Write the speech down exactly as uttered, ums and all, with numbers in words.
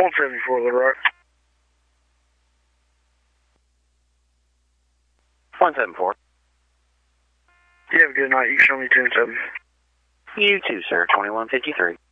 one seventy-four Little Rock. one seven four. You have a good night. You can show me ten seven. You too, sir. twenty-one fifty-three.